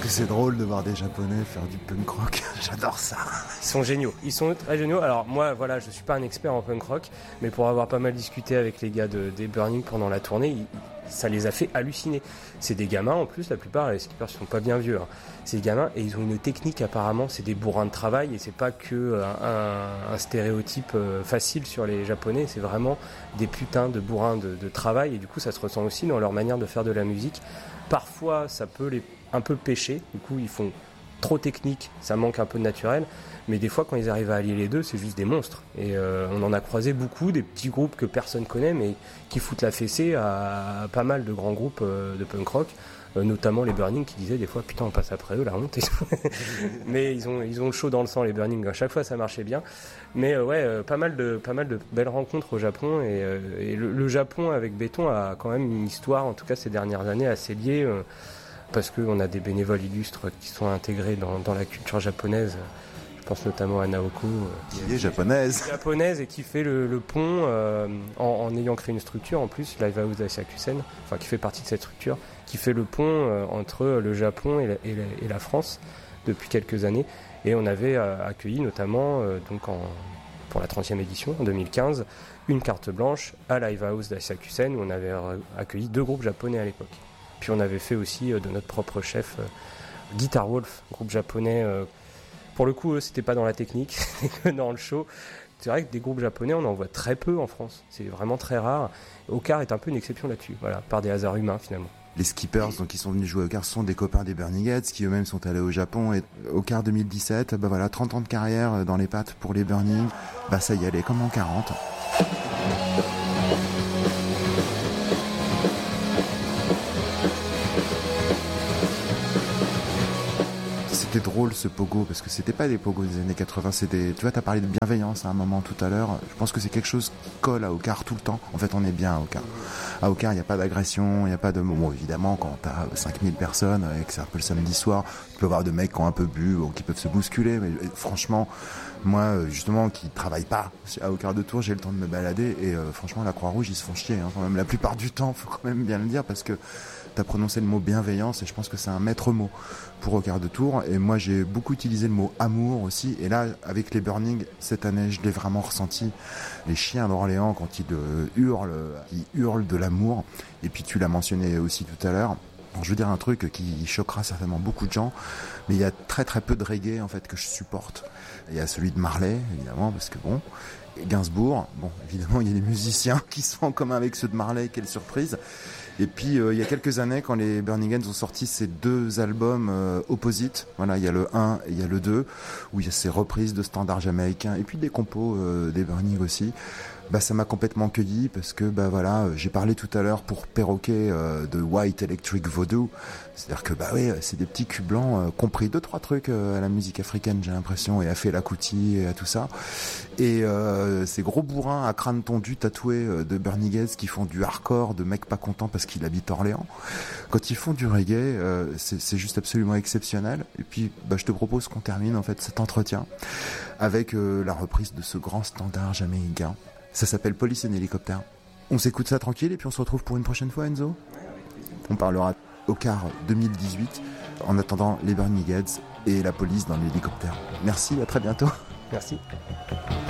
que c'est drôle de voir des Japonais faire du punk rock. J'adore ça. Ils sont géniaux. Ils sont très géniaux. Alors moi, voilà, je suis pas un expert en punk rock, mais pour avoir pas mal discuté avec les gars des Burning pendant la tournée, ça les a fait halluciner. C'est des gamins en plus, la plupart, les skippers sont pas bien vieux. Hein. C'est des gamins et ils ont une technique apparemment, c'est des bourrins de travail et c'est pas que un stéréotype facile sur les Japonais, c'est vraiment des putains de bourrins de travail et du coup ça se ressent aussi dans leur manière de faire de la musique. Parfois ça peut un peu pêcher, du coup ils font trop technique, ça manque un peu de naturel. Mais des fois, quand ils arrivent à allier les deux, c'est juste des monstres. Et on en a croisé beaucoup, des petits groupes que personne connaît, mais qui foutent la fessée à pas mal de grands groupes de punk rock, notamment les Burning qui disaient des fois, putain, on passe après eux, la honte. Mais ils ont le chaud dans le sang, les Burning. À chaque fois, ça marchait bien. Mais pas mal de belles rencontres au Japon. Et le Japon avec Béton a quand même une histoire, en tout cas ces dernières années, assez liée. Parce qu'on a des bénévoles illustres qui sont intégrés dans la culture japonaise. Je pense notamment à Naoko. Qui est japonaise. Et qui fait le pont en ayant créé une structure en plus, Live House d'Asyakusen, enfin qui fait partie de cette structure, qui fait le pont entre le Japon et la France depuis quelques années. Et on avait accueilli notamment, pour la 30e édition, en 2015, une carte blanche à Live House d'Asyakusen où on avait accueilli 2 groupes japonais à l'époque. Puis on avait fait aussi de notre propre chef Guitar Wolf, groupe japonais. Pour le coup, eux, c'était pas dans la technique, c'était que dans le show. C'est vrai que des groupes japonais, on en voit très peu en France. C'est vraiment très rare. Okar est un peu une exception là-dessus, voilà, par des hasards humains finalement. Les skippers donc, qui sont venus jouer au Okar sont des copains des Burning Heads qui eux-mêmes sont allés au Japon. Et Okar 2017, 30 ans de carrière dans les pattes pour les Burning. Ça y allait comme en 40. C'était drôle ce pogo parce que c'était pas des pogos des années 80, tu vois, t'as parlé de bienveillance à un moment tout à l'heure. Je pense que c'est quelque chose qui colle à Okar tout le temps. En fait, on est bien à Okar. À Okar, il n'y a pas d'agression, il n'y a pas de... Bon, évidemment, quand t'as 5000 personnes et que c'est un peu le samedi soir, tu peux avoir de mecs qui ont un peu bu ou qui peuvent se bousculer. Mais franchement, moi, justement, qui travaille pas à Okar de Tours, j'ai le temps de me balader et franchement, la Croix-Rouge, ils se font chier. Hein, quand même, la plupart du temps, faut quand même bien le dire parce que t'as prononcé le mot bienveillance et je pense que c'est un maître mot pour Okar de Tours. Et moi, j'ai beaucoup utilisé le mot amour aussi. Et là, avec les Burning, cette année, je l'ai vraiment ressenti. Les chiens d'Orléans, quand ils hurlent de l'amour. Et puis, tu l'as mentionné aussi tout à l'heure. Bon, je veux dire un truc qui choquera certainement beaucoup de gens, mais il y a très très peu de reggae en fait que je supporte. Il y a celui de Marley, évidemment, parce que bon, Gainsbourg, bon, évidemment, il y a des musiciens qui sont en commun avec ceux de Marley, quelle surprise. Et puis il y a quelques années, quand les Burning Heads ont sorti ces 2 albums opposites, voilà, il y a le 1 et il y a le 2, où il y a ces reprises de standards jamaïcains et puis des compos des Burning aussi. Ça m'a complètement cueilli parce que j'ai parlé tout à l'heure pour Perroquet de White Electric Voodoo, c'est-à-dire que c'est des petits culs blancs compris 2-3 trucs à la musique africaine, j'ai l'impression, et à Fela Kuti et à tout ça, et ces gros bourrins à crâne tondu tatoués de Burning Heads qui font du hardcore, de mecs pas contents parce qu'ils habitent Orléans. Quand ils font du reggae, c'est juste absolument exceptionnel. Et puis je te propose qu'on termine en fait cet entretien avec la reprise de ce grand standard jamaïcain. Ça s'appelle Police and Helicopter. On s'écoute ça tranquille et puis on se retrouve pour une prochaine fois, Enzo. On parlera Okar 2018. En attendant, les Burning Heads et la police dans l'hélicoptère. Merci, à très bientôt. Merci.